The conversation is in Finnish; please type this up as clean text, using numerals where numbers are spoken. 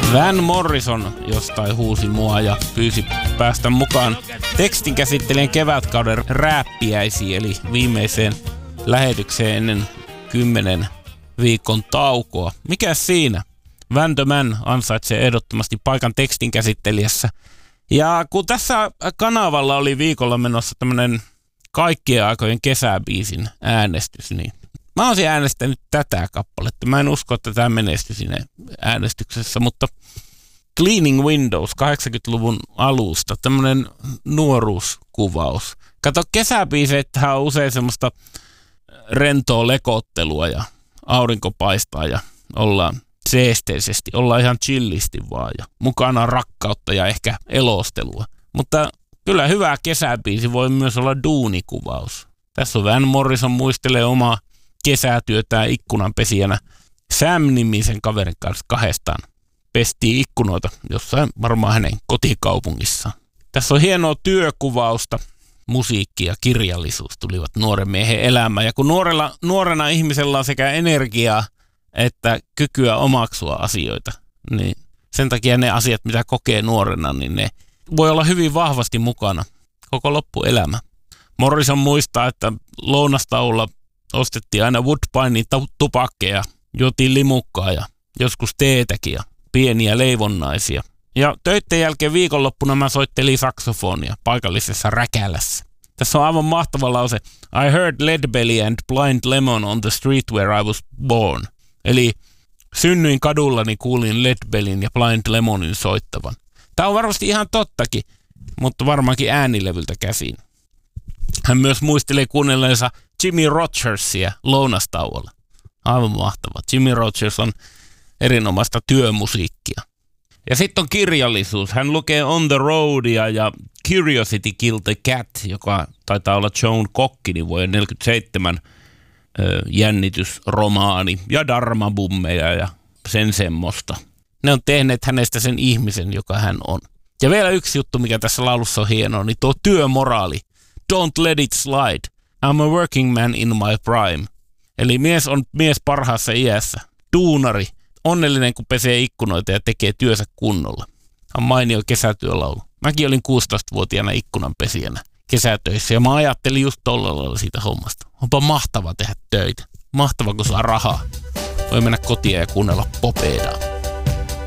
Van Morrison jostain huusi mua ja pyysi päästä mukaan tekstinkäsittelijän kevätkauden rääppiäisiin, eli viimeiseen lähetykseen ennen 10 viikon taukoa. Mikä siinä? Van the Man ansaitsee ehdottomasti paikan tekstinkäsittelijässä. Ja kun tässä kanavalla oli viikolla menossa tämmönen kaikkien aikojen kesäbiisin äänestys, niin mä olisin äänestänyt tätä kappaletta. Mä en usko, että tämä menestyi siinä äänestyksessä, mutta Cleaning Windows 80-luvun alusta, tämmönen nuoruuskuvaus. Kato, kesäbiiseittähän on usein semmoista rentoa lekottelua ja aurinko paistaa ja ollaan seesteisesti, ollaan ihan chillisti vaan ja mukana on rakkautta ja ehkä elostelua. Mutta kyllä hyvä kesäbiisi voi myös olla duunikuvaus. Tässä on Van Morrison muistelee omaa kesätyötään ikkunanpesijänä. Sam-nimisen kaverin kanssa kahdestaan pestiin ikkunoita jossain varmaan hänen kotikaupungissaan. Tässä on hienoa työkuvausta. Musiikki ja kirjallisuus tulivat nuoren miehen elämään. Ja kun nuorena ihmisellä on sekä energiaa että kykyä omaksua asioita, niin sen takia ne asiat, mitä kokee nuorena, niin ne voi olla hyvin vahvasti mukana koko loppuelämä. Morrison muistaa, että lounastaulla ostettiin aina Woodbinein tupakkeja, juotiin limukkaa ja joskus teetäkin ja pieniä leivonnaisia. Ja töitten jälkeen viikonloppuna mä soittelin saksofonia paikallisessa Räkälässä. Tässä on aivan mahtava lause. I heard Leadbelly and Blind Lemon on the street where I was born. Eli synnyin kadulla, niin kuulin Leadbellyn ja Blind Lemonin soittavan. Tämä on varmasti ihan tottakin, mutta varmaankin äänilevyltä käsin. Hän myös muistelee kuunnelleensa Jimmy Rogersia lounastauolla. Aivan mahtava. Jimmy Rogers on erinomaista työmusiikkia. Ja sitten on kirjallisuus. Hän lukee On the Roadia ja Curiosity Killed the Cat, joka taitaa olla Joan Cockinin vuoden 1947 jännitysromaani ja Dharma-bummeja ja sen semmoista. Ne on tehneet hänestä sen ihmisen, joka hän on. Ja vielä yksi juttu, mikä tässä laulussa on hienoa, niin tuo työmoraali. Don't let it slide. I'm a working man in my prime. Eli mies on mies parhaassa iässä. Duunari. Onnellinen, kun pesee ikkunoita ja tekee työnsä kunnolla. On mainio kesätyölaulu. Mäkin olin 16-vuotiaana ikkunanpesijänä kesätöissä ja mä ajattelin just tolla lailla siitä hommasta. Onpa mahtava tehdä töitä. Mahtava, kun saa rahaa. Voi mennä kotiin ja kuunnella popedaa.